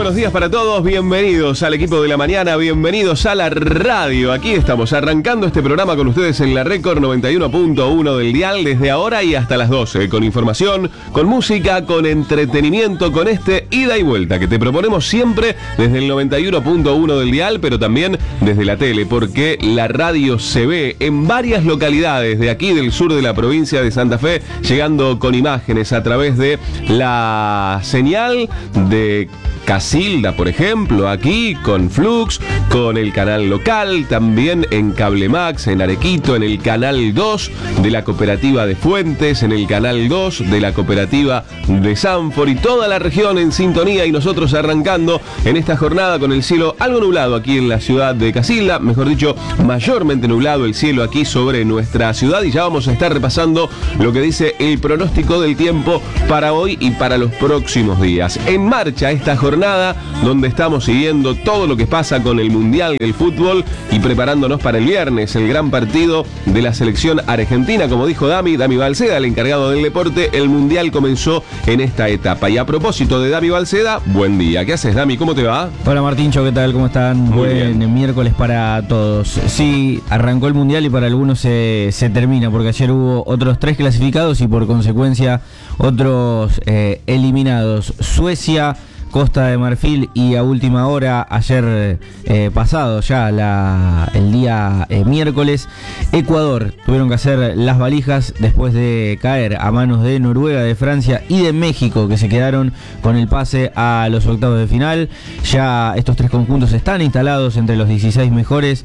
buenos días para todos, bienvenidos al equipo de la mañana, bienvenidos a la radio. Aquí estamos arrancando este programa con ustedes en la Record 91.1 del dial desde ahora y hasta las 12, con información, con música, con entretenimiento, con este ida y vuelta que te proponemos siempre desde el 91.1 del dial, pero también desde la tele, porque la radio se ve en varias localidades de aquí del sur de la provincia de Santa Fe, llegando con imágenes a través de la señal de Casilda, por ejemplo, aquí con Flux, con el canal local, también en Cable Max, en Arequito, en el canal 2 de la cooperativa de Fuentes, en el canal 2 de la cooperativa de Sanford y toda la región en sintonía, y nosotros arrancando en esta jornada con el cielo algo nublado aquí en la ciudad de Casilda, mejor dicho, mayormente nublado el cielo aquí sobre nuestra ciudad, y ya vamos a estar repasando lo que dice el pronóstico del tiempo para hoy y para los próximos días. En marcha esta jornada donde estamos siguiendo todo lo que pasa con el Mundial del Fútbol y preparándonos para el viernes, el gran partido de la selección argentina. Como dijo Dami Balceda, el encargado del deporte, el Mundial comenzó en esta etapa. Y a propósito de Dami Balceda, buen día. ¿Qué haces, Dami? ¿Cómo te va? Hola, Martincho, ¿qué tal? ¿Cómo están? Muy bien. Buen miércoles para todos. Sí, arrancó el Mundial y para algunos se termina, porque ayer hubo otros 3 clasificados y por consecuencia otros eliminados. Suecia, Costa de Marfil y a última hora, ayer pasado ya el día miércoles, Ecuador tuvieron que hacer las valijas después de caer a manos de Noruega, de Francia y de México, que se quedaron con el pase a los octavos de final. Ya estos 3 conjuntos están instalados entre los 16 mejores.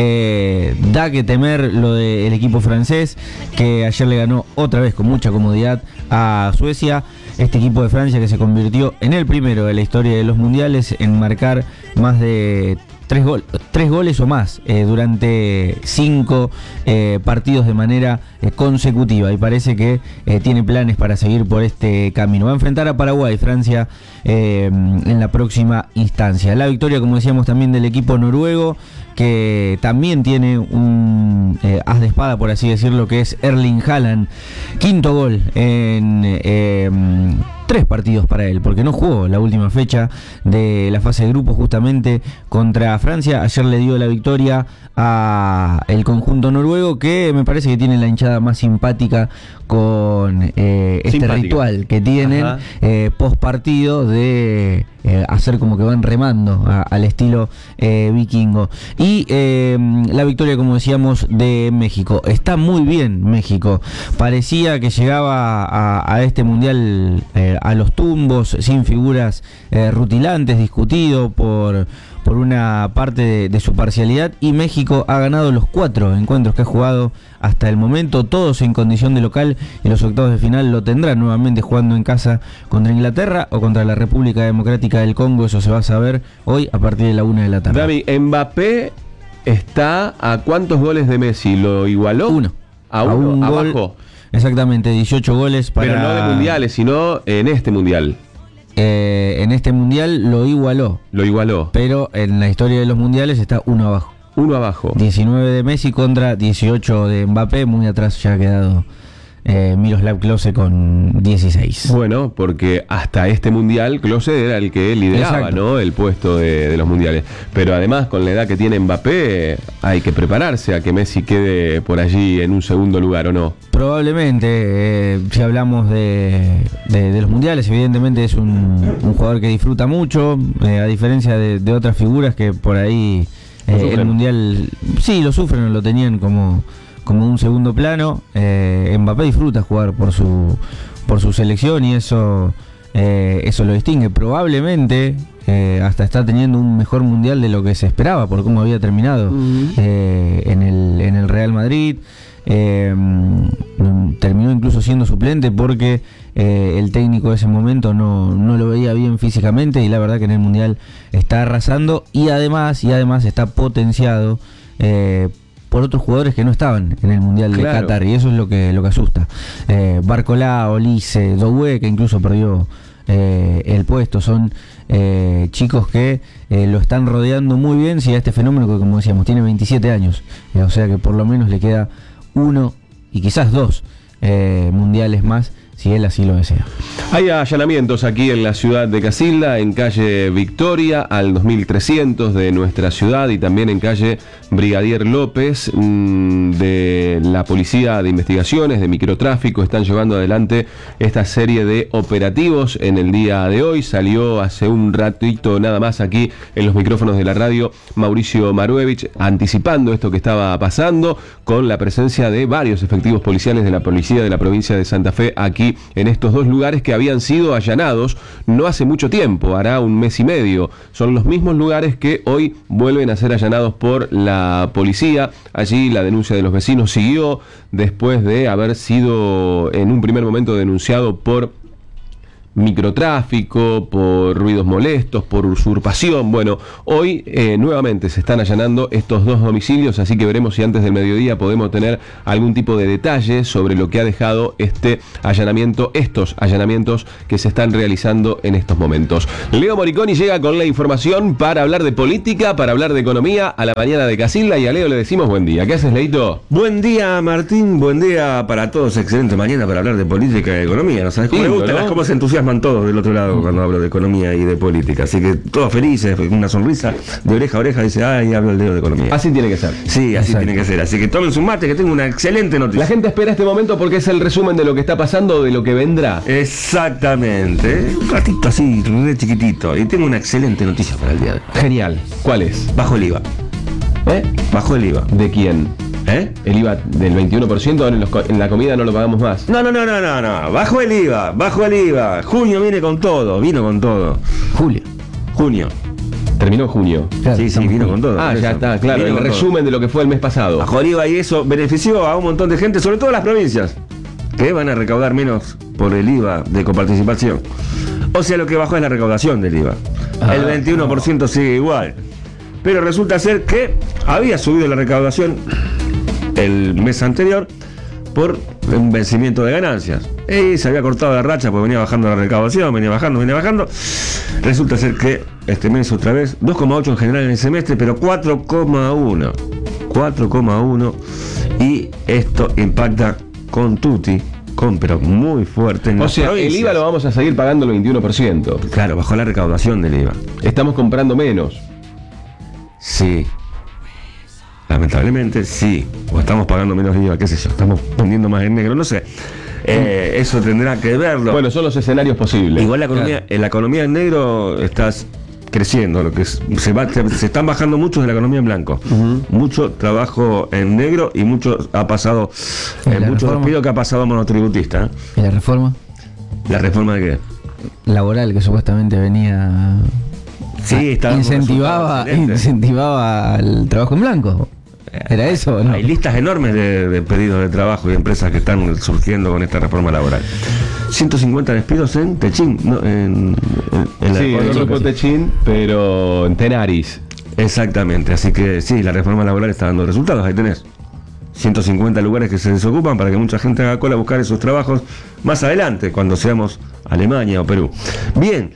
Da que temer lo del equipo francés, que ayer le ganó otra vez con mucha comodidad a Suecia. Este equipo de Francia que se convirtió en el primero de la historia de los mundiales en marcar más de 3 goles o más durante 5 partidos de manera consecutiva, y parece que tiene planes para seguir por este camino. Va a enfrentar a Paraguay, Francia, en la próxima instancia. La victoria, como decíamos, también del equipo noruego, que también tiene un as de espada, por así decirlo, que es Erling Haaland. 5.º gol en 3 partidos para él, porque no jugó la última fecha de la fase de grupos justamente contra Francia. Ayer le dio la victoria a el conjunto noruego, que me parece que tiene la hinchada más simpática con este ritual que tienen post partido de hacer como que van remando al estilo vikingo. Y la victoria, como decíamos, de México. Está muy bien México. Parecía que llegaba a este mundial a los tumbos, sin figuras rutilantes, discutido por una parte de su parcialidad, y México ha ganado los 4 encuentros que ha jugado hasta el momento, todos en condición de local, y los octavos de final lo tendrán nuevamente jugando en casa contra Inglaterra o contra la República Democrática del Congo. Eso se va a saber hoy a partir de la 1 de la tarde. Dami, Mbappé está a ¿cuántos goles de Messi? ¿Lo igualó? 1. A uno, abajo. Gol, exactamente, 18 goles para... Pero no de mundiales, sino en este mundial. En este mundial lo igualó. Lo igualó. Pero en la historia de los mundiales está 1 abajo. 1 abajo. 19 de Messi contra 18 de Mbappé. Muy atrás ya ha quedado Miroslav Klose con 16. Bueno, porque hasta este mundial Klose era el que lideraba, exacto, ¿no?, el puesto de los mundiales. Pero además, con la edad que tiene Mbappé, hay que prepararse a que Messi quede por allí en un segundo lugar, ¿o no? Probablemente, si hablamos de los mundiales, evidentemente es un jugador que disfruta mucho, a diferencia de otras figuras que por ahí el mundial sí lo sufren o lo tenían como un segundo plano. Mbappé disfruta jugar por su selección, y eso lo distingue. Probablemente hasta está teniendo un mejor mundial de lo que se esperaba por cómo había terminado en el Real Madrid. Terminó incluso siendo suplente porque el técnico de ese momento no lo veía bien físicamente, y la verdad que en el mundial está arrasando, y además está potenciado por otros jugadores que no estaban en el mundial de Qatar, y eso es lo que asusta. Barcolá, Olise, Doué, que incluso perdió el puesto, son chicos que lo están rodeando muy bien. Si a este fenómeno, que como decíamos tiene 27 años, o sea que por lo menos le queda 1 y quizás 2 mundiales más, si él así lo desea. Hay allanamientos aquí en la ciudad de Casilda, en calle Victoria al 2300 de nuestra ciudad y también en calle Brigadier López de la Policía de Investigaciones de Microtráfico. Están llevando adelante esta serie de operativos en el día de hoy. Salió hace un ratito nada más aquí en los micrófonos de la radio Mauricio Maruevich anticipando esto que estaba pasando con la presencia de varios efectivos policiales de la Policía de la provincia de Santa Fe aquí en estos dos lugares que habían sido allanados no hace mucho tiempo, hará un mes y medio. Son los mismos lugares que hoy vuelven a ser allanados por la policía. Allí la denuncia de los vecinos siguió después de haber sido en un primer momento denunciado por microtráfico, por ruidos molestos, por usurpación. Bueno, hoy nuevamente se están allanando estos dos domicilios, así que veremos si antes del mediodía podemos tener algún tipo de detalle sobre lo que ha dejado este allanamiento, estos allanamientos que se están realizando en estos momentos. Leo Moriconi llega con la información para hablar de política, para hablar de economía a la mañana de Casilda, y a Leo le decimos buen día. ¿Qué haces, Leito? Buen día, Martín, buen día para todos, excelente mañana para hablar de política y economía. ¿No sabes cómo me gusta? ¿No? ¿Cómo se entusiasman todos del otro lado cuando hablo de economía y de política? Así que todos felices, una sonrisa de oreja a oreja, dice, ay, hablo el Leo de economía. Así tiene que ser. Sí, así tiene que ser. Así que tomen su mate, que tengo una excelente noticia. La gente espera este momento porque es el resumen de lo que está pasando, de lo que vendrá. Exactamente. Un ratito así, re chiquitito. Y tengo una excelente noticia para el día de hoy. Genial. ¿Cuál es? Bajo el IVA. Bajo el IVA. ¿De quién? El IVA del 21%, ahora en la comida no lo pagamos más. No. Bajo el IVA. Junio viene con todo, vino con todo. Junio. Terminó junio. Claro, sí, vino con todo. Ya está, claro. El resumen de lo que fue el mes pasado. Bajo el IVA, y eso benefició a un montón de gente, sobre todo las provincias, que van a recaudar menos por el IVA de coparticipación. O sea, lo que bajó es la recaudación del IVA. El 21% sigue igual. Pero resulta ser que había subido la recaudación el mes anterior por un vencimiento de ganancias. Y se había cortado la racha porque venía bajando la recaudación, venía bajando. Resulta ser que este mes otra vez, 2,8 en general en el semestre, pero 4,1. Y esto impacta con tutti, pero muy fuerte en las provincias. El IVA lo vamos a seguir pagando el 21%. Claro, bajó la recaudación del IVA. Estamos comprando menos. Sí. Lamentablemente sí, o estamos pagando menos IVA, qué sé yo, estamos vendiendo más en negro, no sé. Eso tendrá que verlo. Bueno, son los escenarios posibles. Igual la economía en negro está creciendo, lo que se están bajando muchos de la economía en blanco. Mucho trabajo en negro y mucho despido que ha pasado a monotributista. ¿Y la reforma? ¿La reforma de qué? Laboral, que supuestamente venía... Sí, incentivaba el trabajo en blanco. ¿Era eso o no? Hay listas enormes de pedidos de trabajo y empresas que están surgiendo con esta reforma laboral. 150 despidos en Techín, ¿no? En el grupo Techín, pero en Tenaris. Exactamente, así que sí, la reforma laboral está dando resultados. Ahí tenés 150 lugares que se desocupan para que mucha gente haga cola a buscar esos trabajos más adelante, cuando seamos Alemania o Perú. Bien,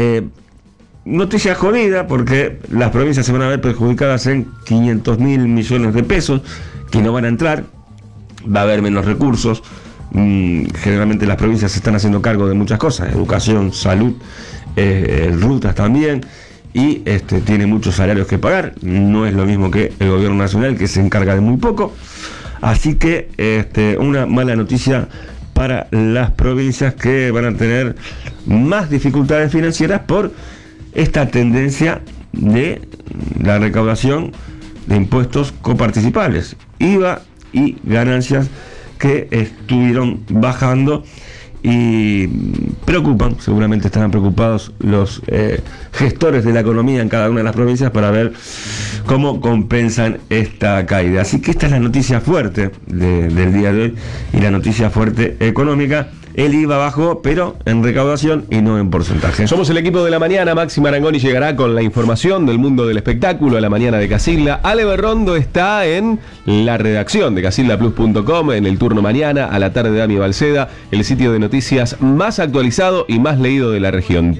noticia jodida porque las provincias se van a ver perjudicadas en 500.000 millones de pesos que no van a entrar, va a haber menos recursos. Generalmente las provincias se están haciendo cargo de muchas cosas, educación, salud, rutas también, y tiene muchos salarios que pagar. No es lo mismo que el gobierno nacional, que se encarga de muy poco. Así que una mala noticia para las provincias, que van a tener más dificultades financieras por esta tendencia de la recaudación de impuestos coparticipables, IVA y ganancias, que estuvieron bajando y preocupan. Seguramente estarán preocupados los gestores de la economía en cada una de las provincias para ver cómo compensan esta caída. Así que esta es la noticia fuerte del día de hoy, y la noticia fuerte económica. El IVA bajó, pero en recaudación y no en porcentaje. Somos el equipo de la mañana. Maxi Marangoni llegará con la información del mundo del espectáculo a la mañana de Casilda. Ale Berrondo está en la redacción de casildaplus.com, en el turno mañana. A la tarde, Dami Balceda, el sitio de noticias más actualizado y más leído de la región,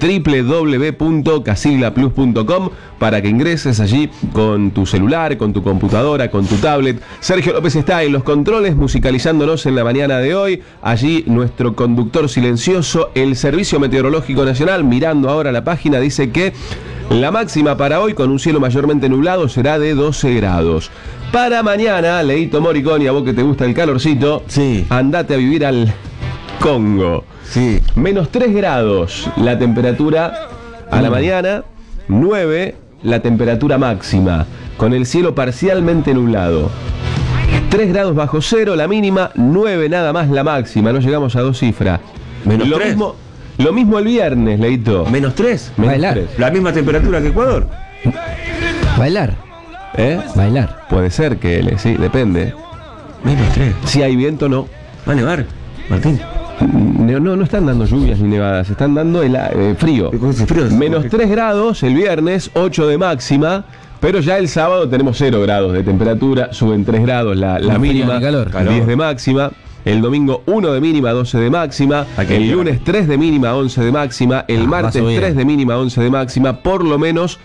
www.casildaplus.com, para que ingreses allí con tu celular, con tu computadora, con tu tablet. Sergio López está en los controles musicalizándonos en la mañana de hoy. Allí nuestro conductor silencioso. El Servicio Meteorológico Nacional, mirando ahora la página, dice que la máxima para hoy, con un cielo mayormente nublado, será de 12 grados. Para mañana, Leito Moriconi, a vos que te gusta el calorcito, Sí. andate a vivir al Congo. Sí. Menos 3 grados la temperatura a la mañana, 9 la temperatura máxima, con el cielo parcialmente nublado. 3 grados bajo cero la mínima, 9 nada más la máxima, no llegamos a 2 cifras. Menos Lo 3. lo mismo el viernes, Leito. Menos 3. Menos Bailar. 3. La misma temperatura que Ecuador. Bailar, ¿Eh? bailar. Puede ser que L, sí, depende. Menos 3. Si hay viento, no. Va a nevar, Martín. No están dando lluvias ni nevadas, están dando frío. ¿Con ese frío? Menos 3 grados el viernes, 8 de máxima, pero ya el sábado tenemos 0 grados de temperatura, suben 3 grados la Ni frío mínima, ni calor. 10 de máxima. El domingo 1 de mínima, 12 de máxima. Hay que El limpiar. lunes 3 de mínima, 11 de máxima. El martes paso bien. 3 de mínima, 11 de máxima. Por lo menos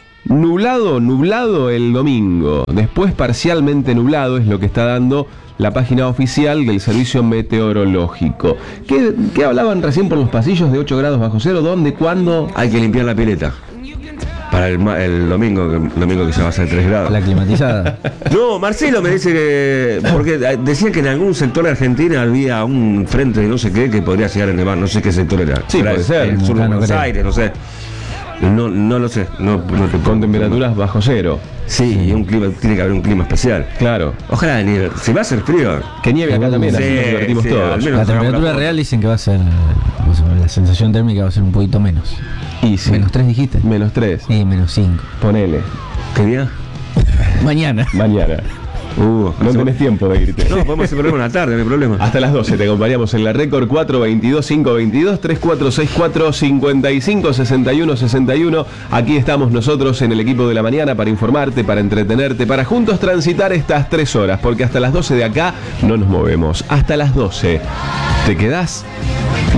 nublado el domingo. Después parcialmente nublado es lo que está dando la página oficial del Servicio Meteorológico. ¿Qué hablaban recién por los pasillos de 8 grados bajo cero? ¿Dónde? ¿Cuándo? Hay que limpiar la pileta. Para el domingo que ya va a ser 3 grados. La climatizada. No, Marcelo me dice que. Porque decía que en algún sector de Argentina había un frente de no sé qué que podría llegar a nevar. No sé qué sector era. Sí, Era puede ser. El sur de Ah, no Buenos creo. Aires, no sé. No lo sé. No te Con temperaturas bajo cero. Sí, y un clima, tiene que haber un clima especial. Claro. Ojalá nieve. Si va a ser frío. Que nieve acá también, Sí, así nos divertimos sí, todos. al menos. La temperatura real dicen que va a ser, la sensación térmica va a ser un poquito menos. Y sí. Menos 3 dijiste. Menos 3. Y menos 5. Ponele. ¿Qué día? Mañana. Mañana. No tenés tiempo de irte. No, podemos hacer programa una tarde, no hay problema. Hasta las 12 te acompañamos en la Récord 422-522 3464-5561-61. Aquí estamos nosotros en el equipo de la mañana para informarte, para entretenerte, para juntos transitar estas 3 horas, porque hasta las 12 de acá no nos movemos. Hasta las 12. ¿Te quedás?